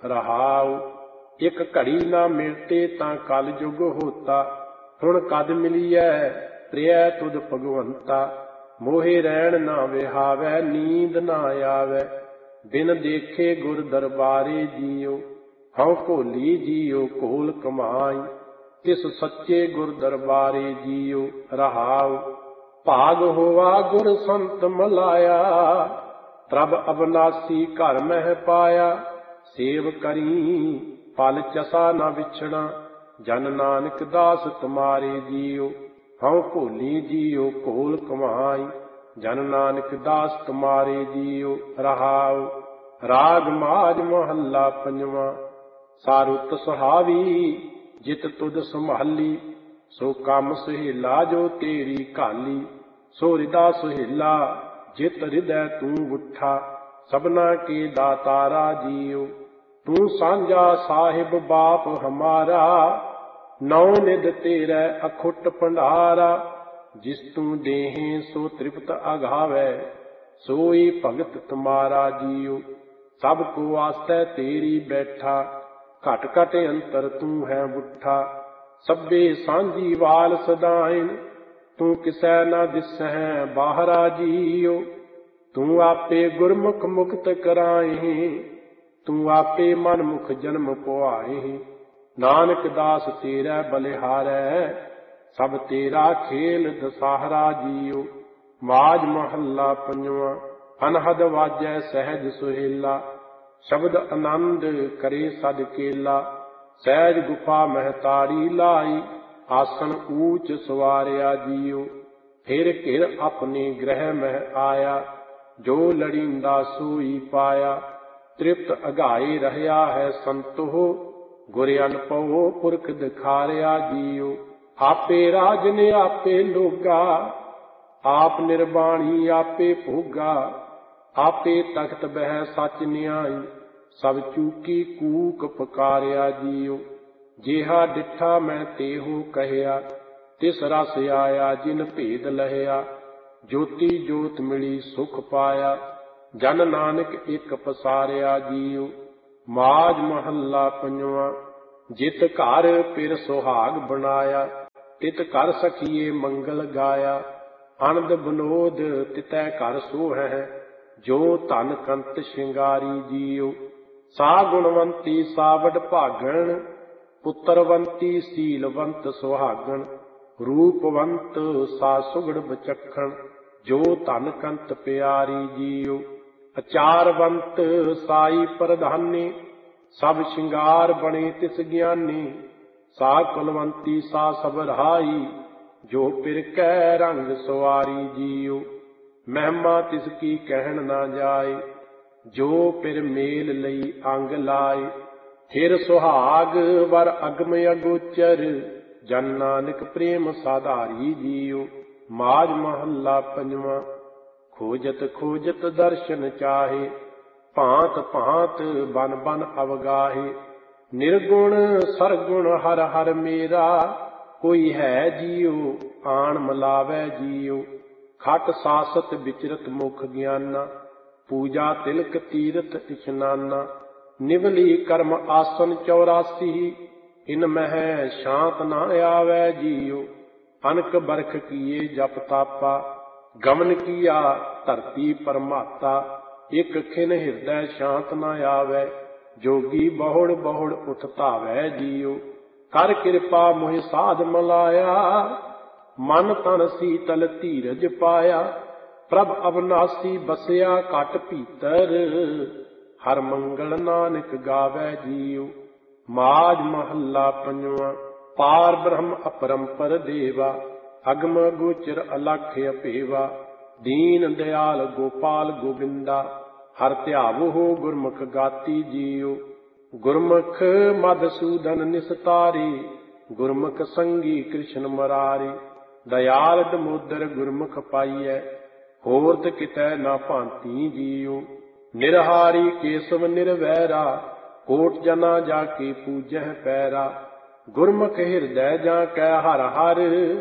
ਰਹਾਉ। ਇੱਕ ਘੜੀ ਨਾ ਮਿਲਤੇ ਤਾਂ ਕਲ ਜੁਗ ਹੋਤਾ, ਹੁਣ ਕਦ ਮਿਲੀਐ ਪ੍ਰਿਯ ਤੁਧ ਭਗਵੰਤਾ। ਮੋਹੇ ਰਹਿਣ ਨਾ ਵਿਹਾਵੈ, ਨੀਂਦ ਨਾ ਆਵੈ, ਬਿਨ ਦੇਖੇ ਗੁਰ ਦਰਬਾਰੇ ਜੀਉ। ਹਉ ਘੋਲੀ ਜੀਉ ਘੋਲ ਕਮਾਈ, ਤਿਸ ਸੱਚੇ ਗੁਰ ਦਰਬਾਰੇ ਜੀਉ। ਰਹਾਉ। ਭਾਗ ਹੋਵਾ ਗੁਰ ਸੰਤ ਮਲਾਇਆ, ਪ੍ਰਭ ਅਬਨਾਸੀ ਘਰ ਮਹਿ ਪਾਇਆ। ਸੇਵ ਕਰੀ ਪਲ ਚਸਾ ਨਾ ਵਿਛਣਾ, ਜਨ ਨਾਨਕ ਦਾਸ ਤੁਮਾਰੇ ਜੀਉ। ਹਉ ਘੋਲੀ ਜੀਉ ਘੋਲ ਕਮਾਈ, ਜਨ ਨਾਨਕ ਦਾਸ ਤੁਮਾਰੇ ਜੀਉ। ਰਹਾਉ। ਰਾਗ ਮਾਝ ਮਹੱਲਾ ਪੰਜਵਾਂ। ਸਾਰੁਤ ਸੁਹਾਵੀ ਜਿਤ ਤੁਧ ਸੰਭਾਲੀ, ਸੋ ਕੰਮ ਸੁਹੇਲਾ ਜੋ ਤੇਰੀ ਘਾਲੀ। ਸੋ ਹਿਰਦਾ ਸੁਹੇਲਾ ਜਿਤ ਹਿਰਦੈ ਤੂੰ ਉੱਠਾ, ਸਭਨਾ ਕੇ ਦਾਤਾਰਾ ਜੀਉ। ਤੂੰ ਸਾਂਝਾ ਸਾਹਿਬ ਬਾਪ ਹਮਾਰਾ, ਨੌ ਨਿਧ ਤੇਰੇ ਅਖੁੱਟ ਭੰਡਾਰਾ। ਜਿਸ ਤੂੰ ਦੇਹੇ ਸੋ ਤ੍ਰਿਪਤ ਅਗਾਵੈ, ਸੋਈ ਭਗਤ ਤੁਮਾਰਾ ਜੀਉ। ਸਭ ਕੋ ਵਾਸਤੈ ਤੇਰੀ ਬੈਠਾ, ਘਟ ਘਟ ਅੰਤਰ ਤੂੰ ਹੈ ਬੁੱਠਾ। ਸਭੇ ਸਾਂਝੀ ਵਾਲ ਸਦਾਇਨ, ਤੂੰ ਕਿਸੈ ਨਾ ਦਿਸਹਿ ਬਾਹਰਾ ਜੀਉ। ਤੂੰ ਆਪੇ ਗੁਰਮੁਖ ਮੁਕਤ ਕਰਾਏ, ਤੂੰ ਆਪੇ ਮਨ ਮੁਖ ਜਨਮ ਪੁਆਏ। ਨਾਨਕ ਦਾਸ ਤੇਰਾ ਬਲਿਹਾਰੈ, ਸਭ ਤੇਰਾ ਖੇਲ ਦਸਾਹਰਾ ਜੀਉ। ਮਾਝ ਮਹੱਲਾ ਪੰਜਵਾਂ। ਅਨਹਦ ਵਾਜੈ ਸਹਿਜ ਸੁਹੇਲਾ, ਸ਼ਬਦ ਆਨੰਦ ਕਰੇ ਸਦ ਕੇਲਾ। ਸਹਿਜ ਗੁਫਾ ਮਹਿਤਾਰੀ ਲਾਈ, ਆਸਣ ਊਚ ਸਵਾਰਿਆ ਜੀਉ। ਫਿਰ ਘਿਰ ਆਪਣੇ ਗ੍ਰਹਿ ਮਹਿ ਆਇਆ, ਜੋ ਲੜੀਂਦਾ ਸੋਈ ਪਾਇਆ। ਤ੍ਰਿਪਤ ਅਗਾਏ ਰਹਿਆ ਹੈ ਸੰਤੋ, ਗੁਰ ਅਨਭਉ ਪੁਰਖ ਦਿਖਾਰਿਆ ਜੀਉ। ਆਪੇ ਰਾਜਨ ਆਪੇ ਲੋਗਾ, ਆਪ ਨਿਰਬਾਣੀ ਆਪੇ ਭੋਗਾ। ਆਪੇ ਤਖਤ ਬਹਿ ਸਚ ਨਿਆਈ, ਸਭ ਚੂਕੀ ਕੂਕ ਪੁਕਾਰਿਆ ਜੀਉ। ਜਿਹਾ ਡਿਠਾ ਮੈਂ ਤੇਹੋ ਕਹਿਆ, ਤਿਸ ਰਸ ਆਇਆ ਜਿਨ ਭੇਦ ਲਹਿਆ। ਜੋਤੀ ਜੋਤ ਮਿਲੀ ਸੁਖ ਪਾਇਆ, ਜਨ ਨਾਨਕ ਇੱਕ ਪਸਾਰਿਆ ਜੀਉ। ਮਾਝ ਮਹੱਲਾ ਪੰਜਵਾਂ। ਜਿਤ ਘਰ ਪਿਰ ਸੁਹਾਗ ਬਣਾਇਆ, ਤਿਤ ਘਰ ਸਖੀਏ ਮੰਗਲ ਗਾਇਆ। ਆਨੰਦ ਬਨੋਦ ਤਿਤੈ ਘਰ ਸੋਹੈ, ਜੋ ਧਨ ਕੰਤ ਸ਼ਿੰਗਾਰੀ ਜੀਉ। ਸਾ ਗੁਣਵੰਤੀ ਸਾ ਵਡਭਾਗਣ, ਪੁੱਤਰਵੰਤੀ ਸੀਲਵੰਤ ਸੁਹਾਗਣ। ਰੂਪਵੰਤ ਸਾ ਸੁਗੜ ਬਚਖਣ, ਜੋ ਧਨ ਕੰਤ ਪਿਆਰੀ ਜੀਉ। ਅਚਾਰਵੰਤ ਸਾਈ ਪ੍ਰਧਾਨੀ, ਸਭ ਸ਼ਿੰਗਾਰ ਬਣੇ ਤਿਸ ਗਿਆਨੀ। ਸਾ ਕੁਲਵੰਤੀ ਸਾ ਸਭ ਰਹਾਈ, ਜੋ ਪਿਰ ਕੈ ਰੰਗ ਸਵਾਰੀ ਜੀਉ। ਮਹਿਮਾ ਤਿਸ ਕੀ ਕਹਿਣ ਨਾ ਜਾਏ, ਜੋ ਪਿਰ ਮੇਲ ਲਈ ਅੰਗ ਲਾਏ। ਫਿਰ ਸੁਹਾਗ ਵਰ ਅਗਮ ਅਗੋਚਰ, ਜਨ ਨਾਨਕ ਪ੍ਰੇਮ ਸਾਧਾਰੀ ਜੀਉ। ਮਾਝ ਮਹੱਲਾ ਪੰਜਵਾਂ। ਖੋਜਤ ਖੋਜਤ ਦਰਸ਼ਨ ਚਾਹੇ, ਭਾਂਤ ਭਾਂਤ ਬਨ ਬਨ ਅਵਗਾਹੇ। ਨਿਰਗੁਣ ਸਰਗੁਣ ਹਰ ਹਰ ਮੇਰਾ, ਕੋਈ ਹੈ ਜੀਉ ਆਣ ਮਿਲਾਵੈ ਜੀਉ। ਖਟ ਸਾਸਤ ਵਿਚਰਤ ਮੁਖ ਗਿਆਨਾ, ਪੂਜਾ ਤਿਲਕ ਤੀਰਥ ਇਸ਼ਨਾਨਾ। ਨਿਵਲੀ ਕਰਮ ਆਸਨ 84, ਇਨ ਮਹਿ ਸ਼ਾਂਤ ਨਾ ਆਵੈ ਜੀਉ। ਅਨਕ ਬਰਖ ਕੀਏ ਜਪ ਤਾਪਾ, ਗਮਨ ਕੀਆ ਧਰਤੀ ਪਰਮਾਤਾ। ਇਕ ਖਿਨ ਹਿਰਦੈ ਸ਼ਾਂਤ ਨਾ ਆਵੈ, ਜੋਗੀ ਬਹੁੜ ਬਹੁੜ ਉਠ ਧਾਵੈ ਜੀਉ। ਕਰ ਕਿਰਪਾ ਮੋਹਿ ਸਾਧ ਮਲਾਇਆ, ਮਨ ਤਨ ਸੀਤਲ ਧੀਰਜ ਪਾਇਆ। ਪ੍ਰਭ ਅਬਨਾਸੀ ਬਸਿਆ ਘਟ ਭੀਤਰ, ਹਰ ਮੰਗਲ ਨਾਨਕ ਗਾਵੈ ਜੀਉ। ਮਾਝ ਮਹੱਲਾ ਪੰਜਵਾਂ। ਪਾਰ ਬ੍ਰਹਮ ਅਪਰੰਪਰ ਦੇਵਾ, ਅਗਮ ਗੋਚਰ ਅਲਖ ਅਭੇਵਾ। ਦੀਨ ਦਿਆਲ ਗੋਪਾਲ ਗੋਬਿੰਦਾ, ਹਰ ਧਿਆਵੋ ਗੁਰਮੁਖ ਗਾਤੀ ਜੀਉ। ਗੁਰਮੁਖ ਮਧਸੂਦਨ ਨਿਸਤਾਰੀ, ਗੁਰਮੁਖ ਸੰਗੀ ਕ੍ਰਿਸ਼ਨ ਮਰਾਰੀ। ਦਇਆਲ ਦਮੋਦਰ ਗੁਰਮੁਖ ਪਾਈਐ, ਹੋਰਤ ਕਿਤੈ ਨਾ ਭਾਂਤੀ ਜੀਉ। ਨਿਰਹਾਰੀ ਕੇਸਵ ਨਿਰਵੈਰਾ, ਕੋਟ ਜਨਾ ਜਾ ਕੇ ਪੂਜਹਿ ਪੈਰਾ। ਗੁਰਮੁਖ ਹਿਰਦੈ ਜਾਂ ਕੈ ਹਰ ਹਰ,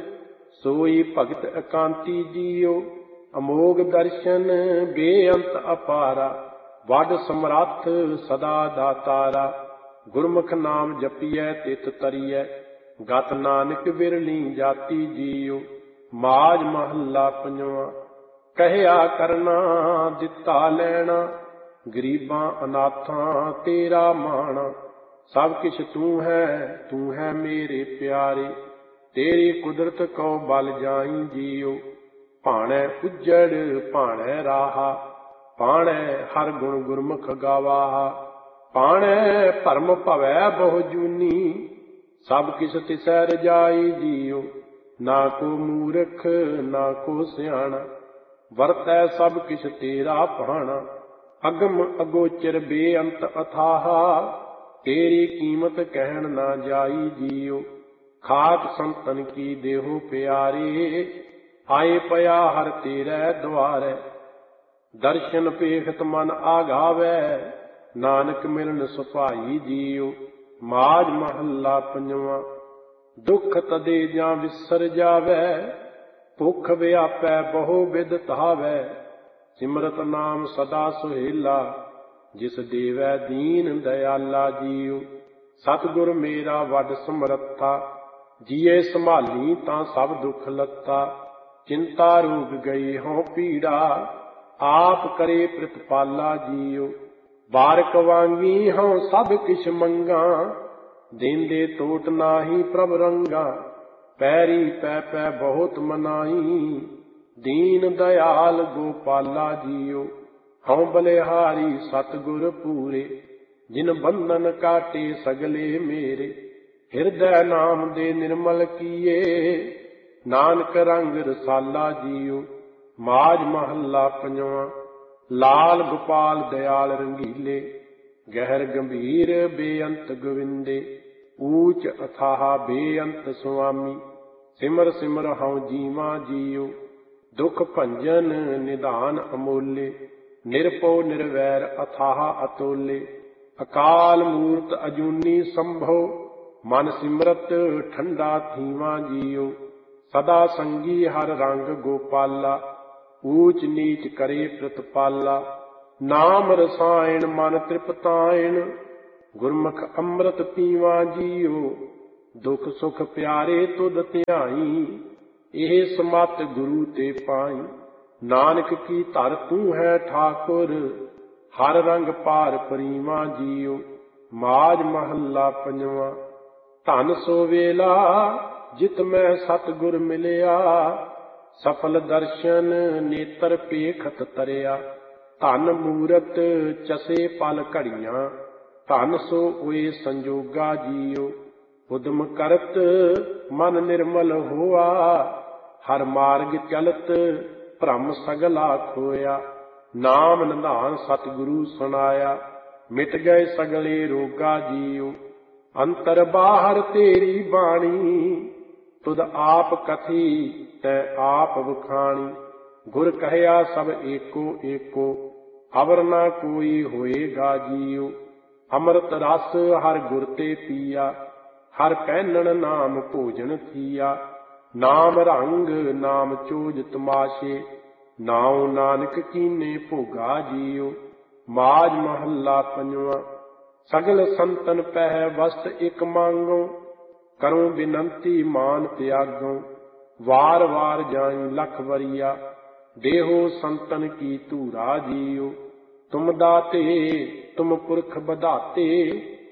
ਸੋਈ ਭਗਤ ਇਕਾਂਤੀ ਜੀਉ। ਅਮੋਗ ਦਰਸ਼ਨ ਬੇਅੰਤ ਅਪਾਰਾ, ਵੱਡ ਸਮਰੱਥ ਸਦਾ ਦਾਤਾਰਾ। ਗੁਰਮੁਖ ਨਾਮ ਜਪੀਐ ਤਿਤ ਤਰੀਐ, ਗਤ ਨਾਨਕ ਵਿਰਲੀ ਜਾਤੀ ਜੀਉ। ਮਾਝ ਮਹੱਲਾ ਪੰਜਵਾਂ। ਕਹਿਆ ਕਰਨਾ ਦਿੱਤਾ ਲੈਣਾ, ਗਰੀਬਾਂ ਅਨਾਥਾਂ ਤੇਰਾ ਮਾਣਾ। ਸਭ ਕਿਛ ਤੂੰ ਹੈ ਮੇਰੇ ਪਿਆਰੇ, ਤੇਰੀ ਕੁਦਰਤ ਕਉ ਬਲ ਜਾਈ ਜੀਉ। ਭਾਣੈ ਉਜੜ ਭਾਣੈ ਰਾਹਾ, ਪਾਣੈ ਹਰ ਗੁਣ ਗੁਰਮੁਖ ਗਾਵਾਹਾ। ਪਾਣੈ ਭਰਮ ਭਵੈ ਬਹੁ ਜੂਨੀ, ਸਭ ਕਿਛ ਤਿਸੈ ਰਜਾਈ ਜੀਉ। ਨਾ ਕੋ ਮੂਰਖ ਨਾ ਕੋ ਸਿਆਣਾ, ਵਰਤੈ ਸਭ ਕਿਛ ਤੇਰਾ ਭਾਣਾ। ਅਗਮ ਅਗੋਚਰ ਬੇਅੰਤ ਅਥਾਹਾ, ਤੇਰੀ ਕੀਮਤ ਕਹਿਣ ਨਾ ਜਾਈ ਜੀਉ। ਖਾਕ ਸੰਤਨ ਕੀ ਦੇਹੋ ਪਿਆਰੇ, ਆਏ ਪਿਆ ਹਰ ਤੇਰੇ ਦੁਆਰੇ। ਦਰਸ਼ਨ ਪੇਖਤ ਮਨ ਆਗਾਵੈ, ਨਾਨਕ ਮਿਲਨ ਸੁਭਾਈ ਜੀਉ। ਮਾਝ ਮਹੱਲਾ ਪੰਜਵਾਂ। ਦੁੱਖ ਤਦੇ ਜਾਂ ਵਿਸਰ ਜਾਵੈ, ਭੁੱਖ ਵਿਆਪੈ ਬਹੁ ਬਿਧ ਧਾਵੈ। ਸਿਮਰਤ ਨਾਮ ਸਦਾ ਸੁਹੇਲਾ, ਜਿਸ ਦੇਵੈ ਦੀਨ ਦਇਆਲਾ ਜੀਉ। ਸਤਿਗੁਰ ਮੇਰਾ ਵੱਡ ਸਮਰੱਥਾ, ਜੀਏ ਸੰਭਾਲੀ ਤਾਂ ਸਭ ਦੁੱਖ ਲੱਤਾ। ਚਿੰਤਾ ਰੋਗ ਗਈ ਹਉ ਪੀੜਾ, ਆਪ ਕਰੇ ਪ੍ਰਿਤਪਾਲਾ ਜੀਉ। ਬਾਰਕ ਵਾਂਗੀ ਹਉ ਸਭ ਕਿਛ ਮੰਗਾ, ਦੇਂਦੇ ਟੋਟ ਨਾਹੀ ਪ੍ਰਭ ਰੰਗਾ। ਪੈਰੀ ਪੈ ਪੈ ਬਹੁਤ ਮਨਾਈ, ਦੀਨ ਦਇਆਲ ਗੋਪਾਲਾ ਜੀਉ। ਹਉ ਬਲਿਹਾਰੀ ਸਤਿਗੁਰ ਪੂਰੇ, ਜਿਨ ਬੰਧਨ ਕਾਟੇ ਸਗਲੇ ਮੇਰੇ। ਹਿਰਦੈ ਨਾਮ ਦੇ ਨਿਰਮਲ ਕੀਏ, ਨਾਨਕ ਰੰਗ ਰਸਾਲਾ ਜੀਉ। ਮਾਝ ਮਹੱਲਾ ਪੰਜਵਾਂ। ਲਾਲ ਗੋਪਾਲ ਦਿਆਲ ਰੰਗੀਲੇ, ਗਹਿਰ ਗੰਭੀਰ ਬੇਅੰਤ ਗੋਵਿੰਦੇ। ਊਚ ਅਥਾਹ ਬੇਅੰਤ ਸੁਆਮੀ, ਸਿਮਰ ਸਿਮਰ ਹਉ ਜੀਵਾਂ ਜੀਉ। ਦੁਖ ਭੰਜਨ ਨਿਧਾਨ ਅਮੋਲੇ, ਨਿਰਭਉ ਨਿਰਵੈਰ ਅਥਾਹ ਅਤੋਲੇ। ਅਕਾਲ ਮੂਰਤ ਅਜੂਨੀ ਸੰਭਉ, ਮਨ ਸਿਮਰਤ ਠੰਡਾ ਥੀਵਾਂ ਜੀਉ। ਸਦਾ ਸੰਗੀ ਹਰ ਰੰਗ ਗੋਪਾਲਾ, ਊਚ ਨੀਚ ਕਰੇ ਪ੍ਰਤਪਾਲਾ। ਨਾਮ ਰਸਾਇਣ ਮਨ ਤ੍ਰਿਪਤਾਇਣ, ਗੁਰਮੁਖ ਅੰਮ੍ਰਿਤ ਪੀਵਾਂ ਜੀਉ। ਦੁਖ ਸੁਖ ਪਿਆਰੇ ਤੁਧ ਧਿਆਈ, ਇਹ ਸਮਤ ਗੁਰੂ ਤੇ ਪਾਈ। ਨਾਨਕ ਕੀ ਧਰ ਤੂੰ ਹੈ ਠਾਕੁਰ, ਹਰ ਰੰਗ ਪਾਰ ਪਰੀਵਾਂ ਜੀਉ। ਮਾਝ ਮਹੱਲਾ ਪੰਜਵਾਂ। ਧਨ ਸੋ ਵੇਲਾ ਜਿਤ ਮੈਂ ਸਤਿਗੁਰ ਮਿਲਿਆ, ਸਫਲ ਦਰਸ਼ਨ ਨੇਤਰ ਪੇਖਤ ਤਰਿਆ। ਧਨ ਮੂਰਤ ਚਸੇ ਪਲ ਘੜੀਆਂ, ਧਨ ਸੋ ਹੋਏ ਸੰਜੋਗਾ ਜੀਉ। ਉਦਮ ਕਰਤ ਮਨ ਨਿਰਮਲ ਹੋਆ, ਹਰ ਮਾਰਗ ਚਲਤ ਭ੍ਰਮ ਸਗਲਾ ਖੋਇਆ। ਨਾਮ ਨਿਧਾਨ ਸਤਿਗੁਰੂ ਸੁਣਾਇਆ, ਮਿਟ ਗਏ ਸਗਲੇ ਰੋਗਾ ਜੀਉ। ਅੰਤਰ ਬਾਹਰ ਤੇਰੀ ਬਾਣੀ, ਤੁਧ ਆਪ ਕਥੀ ਤੈ ਆਪ ਵਖਾਣੀ। ਗੁਰ ਕਹਿਆ ਸਭ ਏਕੋ ਏਕੋ, ਅਵਰ ਨਾ ਕੋਈ ਹੋਏਗਾ ਜੀਉ। ਅੰਮ੍ਰਿਤ ਰਸ ਹਰ ਗੁਰ ਤੇ ਪੀਆ, ਹਰ ਪਹਿਨਣ ਨਾਮ ਭੋਜਨ ਥੀਆ। ਨਾਮ ਰੰਗ ਨਾਮ ਚੋਜ ਤਮਾਸ਼ੇ, ਨਾਉ ਨਾਨਕ ਕੀਨੇ ਭੋਗਾ ਜੀਉ। ਮਾਝ ਮਹੱਲਾ ਪੰਜਵਾਂ। ਸਗਲ ਸੰਤਨ ਪਹਿ ਵਸਤ ਇਕ ਮੰਗੋ, ਕਰੂੰ ਬਿਨੰਤੀ ਮਾਨ ਤਿਆਗੋ। ਵਾਰ ਵਾਰ ਜਾਈ ਲਖ ਵਰੀਆ, ਦੇਹੋ ਸੰਤਨ ਕੀ ਧੂਰਾ ਜੀਉ। ਤੁਮ ਦਾਤੇ ਤੁਮ ਪੁਰਖ ਬਧਾਤੇ,